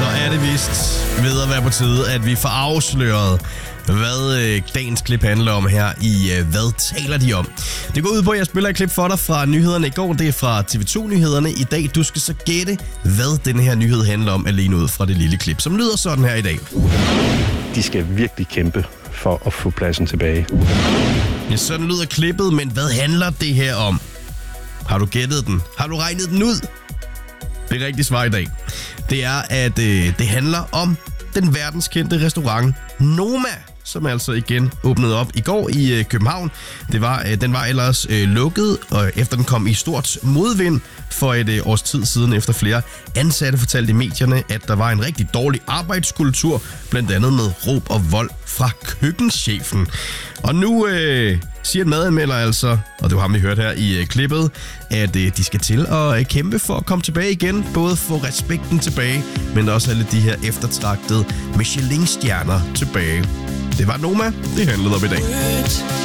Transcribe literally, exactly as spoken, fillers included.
Så er det vist ved at være på tide, at vi får afsløret, hvad øh, dagens klip handler om her i øh, Hvad taler de om? Det går ud på, at jeg spiller et klip for dig fra nyhederne i går. Det er fra T V to-nyhederne i dag. Du skal så gætte, hvad den her nyhed handler om, alene ud fra det lille klip, som lyder sådan her i dag. De skal virkelig kæmpe for at få pladsen tilbage. Ja, sådan lyder klippet, men hvad handler det her om? Har du gættet den? Har du regnet den ud? Det rigtige svar i dag, det er, at øh, det handler om den verdenskendte restaurant Noma, som altså igen åbnede op i går i øh, København. Det var, øh, den var ellers øh, lukket, og efter den kom i stort modvind for et øh, års tid siden, efter flere ansatte fortalte i medierne, at der var en rigtig dårlig arbejdskultur, blandt andet med råb og vold fra køkkenchefen. Og nu øh, siger en madanmelder altså, og det var ham, vi hørte her i øh, klippet, at øh, de skal til at øh, kæmpe for at komme tilbage igen, både få respekten tilbage, men også alle de her eftertragtede Michelin-stjerner tilbage. Det var Noma, det handlede om i dag.